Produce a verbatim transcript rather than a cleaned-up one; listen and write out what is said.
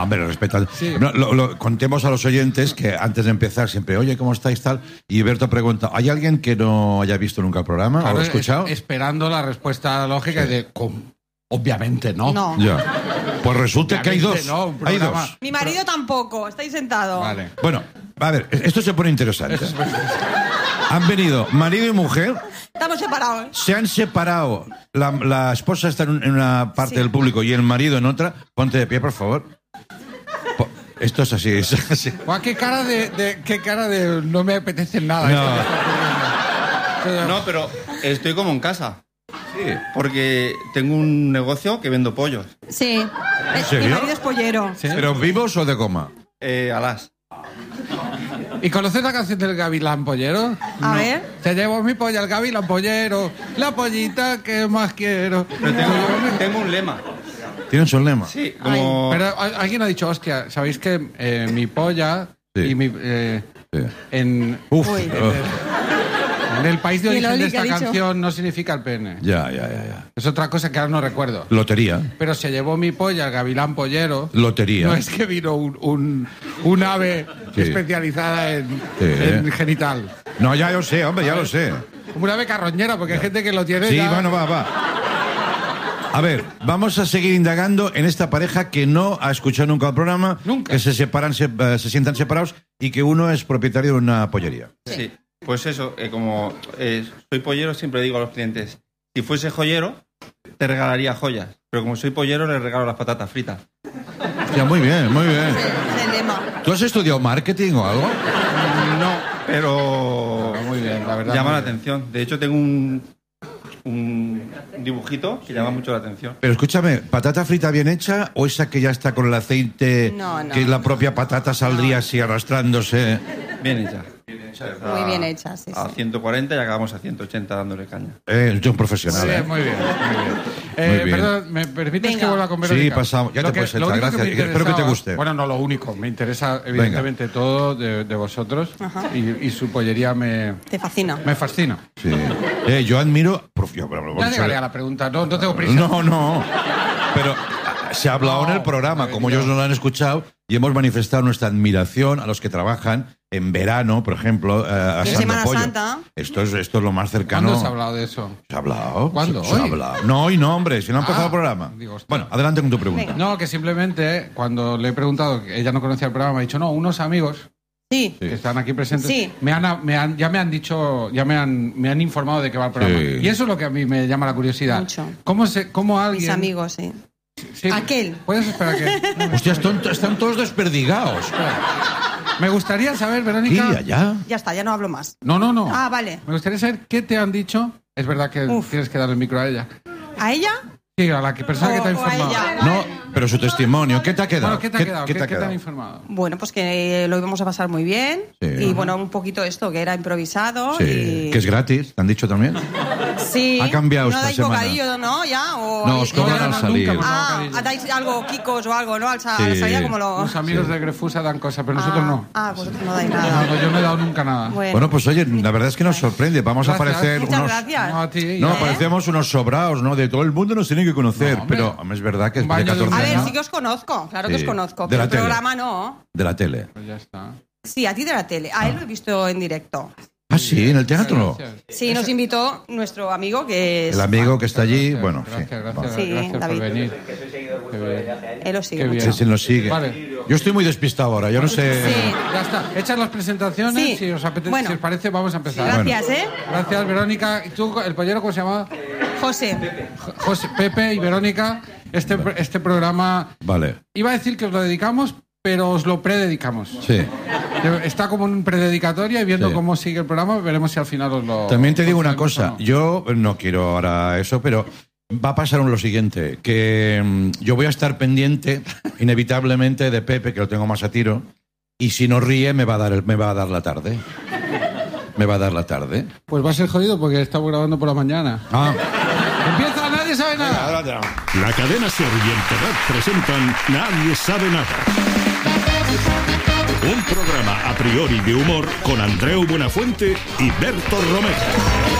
Hombre, respetan. Sí. No, lo, lo, contemos a los oyentes que antes de empezar siempre, oye, ¿cómo estáis tal? Y Berto pregunta, ¿hay alguien que no haya visto nunca el programa claro, o lo ha escuchado? Es, esperando la respuesta lógica sí. de... Obviamente no. No. Ya. Pues resulta Obviamente que hay dos. No, hay dos. Mi marido tampoco, estáis sentados. Vale. Bueno, a ver, esto se pone interesante. Han venido marido y mujer. Estamos separados. Se han separado. La, la esposa está en una parte sí. del público y el marido en otra. Ponte de pie, por favor. Esto es así. Es así. ¿Qué cara de, de, qué cara de no me apetece nada? No. no, pero estoy como en casa. Sí, porque tengo un negocio que vendo pollos. Sí. ¿En serio? Mi marido es pollero. ¿Sí? ¿Pero vivos o de goma? Eh, alas. ¿Y conoces la canción del gavilán pollero? A no. ver. Se llevó mi polla al gavilán pollero, la pollita que más quiero. Pero tengo, tengo un lema. ¿Tienes un lema? Sí, como... Ay. Pero alguien ha dicho, hostia, ¿sabéis que eh, mi polla sí. y mi... Eh, sí. En... Uf. En el, en el país de origen de esta canción no significa el pene. Ya, ya, ya, ya. Es otra cosa que ahora no recuerdo. Lotería. Pero se llevó mi polla al gavilán pollero. Lotería. No es que vino un, un, un ave sí. especializada en, sí. en genital. No, ya lo sé, hombre, ya lo sé. Como una ave carroñera, porque ya. hay gente que lo tiene Sí, ya... bueno, va, va. A ver, vamos a seguir indagando en esta pareja que no ha escuchado nunca el programa. Nunca. Que se separan, se, uh, se sientan separados y que uno es propietario de una pollería. Sí. Pues eso, eh, como eh, soy pollero, siempre digo a los clientes, si fuese joyero, te regalaría joyas. Pero como soy pollero, le regalo las patatas fritas. Ya, muy bien, muy bien. Sí, el lema. ¿Tú has estudiado marketing o algo? No, pero muy bien, la verdad. Llama la atención. De hecho, tengo un, un dibujito que llama mucho la atención. Pero escúchame, ¿patata frita bien hecha o esa que ya está con el aceite, no, no, que la no. propia patata saldría no. así arrastrándose? Bien hecha. A, muy bien hecha, sí, a sí. ciento cuarenta y acabamos a ciento ochenta dándole caña. Eh, yo un profesional. Sí, ¿eh? muy bien, muy bien. Eh, muy bien. Perdón, ¿me permites Venga. que vuelva con Verónica? Sí, pasamos. Ya lo te puedes echar, gracias. Espero que te guste. Bueno, no lo único. Me interesa, evidentemente, Venga. todo de, de vosotros. Y, y su pollería me... Te fascina. Me fascina. Sí. Eh, yo admiro... Yo, pero, ya llegaré a la pregunta. No, no tengo prisa. No, no. Pero se ha hablado no, en el programa, como ellos no lo han escuchado, y hemos manifestado nuestra admiración a los que trabajan en verano, por ejemplo, eh, asando Semana pollo. Santa. Esto es, esto es lo más cercano. ¿Cuándo se ha hablado de eso? ¿Se ha hablado? ¿Cuándo? ¿Se, se ha hablado? No, hoy no, hombre, si no ha empezado ah, el programa. Digo, bueno, adelante con tu pregunta. Venga. No, que simplemente cuando le he preguntado, que ella no conocía el programa, me ha dicho, no, unos amigos sí. que están aquí presentes, sí. me han, me han, ya me han dicho, ya me han, me han informado de que va el programa. Sí. Y eso es lo que a mí me llama la curiosidad. Mucho. ¿Cómo, se, cómo alguien... Mis amigos, sí. Sí. Aquel. ¿Puedes esperar que...? No, Hostia, están, están todos desperdigados. Me gustaría saber, Verónica... Sí, ya. Ya está, ya no hablo más. No, no, no. Ah, vale. Me gustaría saber qué te han dicho. Es verdad que Uf. tienes que dar el micro a ella. ¿A ella? Sí, a la que persona o, que te ha informado. A ella. No, pero su testimonio. ¿Qué te ha quedado? Bueno, ¿qué te ha ¿Qué, quedado? ¿Qué, ¿Qué, te, ha ¿qué quedado? te han informado? Bueno, pues que lo íbamos a pasar muy bien. Sí. Y Ajá. bueno, un poquito esto, que era improvisado. Sí. Y... Que es gratis, ¿te han dicho también? Sí. Ha cambiado ¿No esta dais semana. bocadillo, no? ¿Ya? ¿O No, os cobran no, al no, salir. nunca, Ah, ¿dais algo, kikos o algo, no? Al sa- Sí. a la salida como lo... Los amigos Sí. de Grefusa dan cosas, pero ah, nosotros no. Ah, vosotros no dais No, nada. no, yo no he dado nunca nada. Bueno, Bueno, pues oye, la verdad es que nos sorprende. Vamos Gracias. a parecer Muchas unos... gracias. No, a ti. No, ¿Eh? parecemos unos sobraos, ¿no? De todo el mundo nos tiene que conocer. No, hombre. pero hombre, es verdad que es Un de baño de catorce un- A ver, años. sí que os conozco, claro Sí. que os conozco. De Pero la el tele. programa no. De la tele. Pues ya está. Sí, a ti de la tele. A él lo he visto en directo. Ah, sí, en el teatro. Gracias. Sí, nos invitó nuestro amigo que es... El amigo que está allí, Gracias, bueno, gracias, sí. gracias, Vale. Sí, gracias David. por venir. Qué bien. Él lo sigue Qué mucho. bien. Sí, sí, nos sigue. Vale. Yo estoy muy despistado ahora, yo no sé... Sí. Ya está. Hechas las presentaciones, Sí. si os apetece, Bueno. si os parece, vamos a empezar. Gracias, ¿eh? Gracias, Verónica. ¿Y tú, el pollero, cómo se llama? José. J- José, Pepe y Verónica. Este, este programa, Vale, iba a decir que os lo dedicamos, pero os lo prededicamos. sí. Está como un prededicatoria y viendo Sí. cómo sigue el programa, veremos si al final os lo... También te digo una confirmamos cosa, o no. yo no quiero ahora eso, pero va a pasar lo siguiente, que mm, yo voy a estar pendiente inevitablemente de Pepe, que lo tengo más a tiro, y si no ríe me va a dar, el- me va a dar la tarde. Me va a dar la tarde. Pues va a ser jodido porque estamos grabando por la mañana. Ah, Empieza, nadie sabe nada. La cadena Ser y el Terrat presentan Nadie sabe nada. Un programa a priori de humor con Andreu Buenafuente y Berto Romero.